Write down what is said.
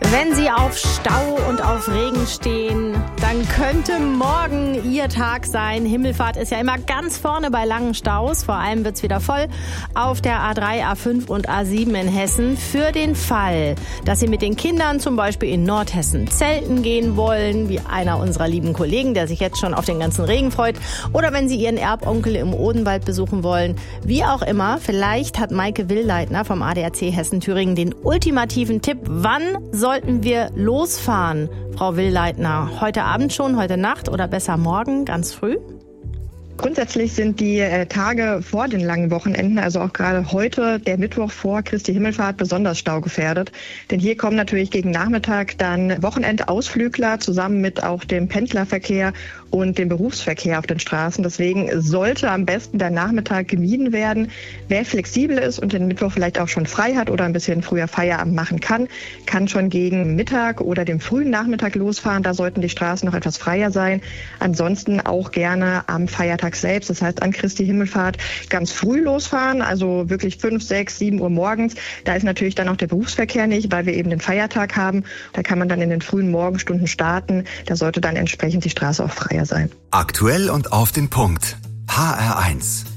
Wenn Sie auf Stau und auf Regen stehen, dann könnte morgen Ihr Tag sein. Himmelfahrt ist ja immer ganz vorne bei langen Staus. Vor allem wird's wieder voll auf der A3, A5 und A7 in Hessen. Für den Fall, dass Sie mit den Kindern zum Beispiel in Nordhessen zelten gehen wollen, wie einer unserer lieben Kollegen, der sich jetzt schon auf den ganzen Regen freut, oder wenn Sie Ihren Erbonkel im Odenwald besuchen wollen, wie auch immer, vielleicht hat Maike Willleitner vom ADAC Hessen-Thüringen den ultimativen Tipp, wann sollten wir losfahren, Frau Willleitner? Heute Abend schon, heute Nacht oder besser morgen, ganz früh? Grundsätzlich sind die Tage vor den langen Wochenenden, also auch gerade heute, der Mittwoch vor Christi Himmelfahrt, besonders staugefährdet. Denn hier kommen natürlich gegen Nachmittag dann Wochenendausflügler zusammen mit auch dem Pendlerverkehr und dem Berufsverkehr auf den Straßen. Deswegen sollte am besten der Nachmittag gemieden werden. Wer flexibel ist und den Mittwoch vielleicht auch schon frei hat oder ein bisschen früher Feierabend machen kann, kann schon gegen Mittag oder dem frühen Nachmittag losfahren. Da sollten die Straßen noch etwas freier sein. Ansonsten auch gerne am Feiertag selbst, das heißt an Christi Himmelfahrt, ganz früh losfahren, also wirklich 5, 6, 7 Uhr morgens. Da ist natürlich dann auch der Berufsverkehr nicht, weil wir eben den Feiertag haben. Da kann man dann in den frühen Morgenstunden starten. Da sollte dann entsprechend die Straße auch freier sein. Aktuell und auf den Punkt. HR1.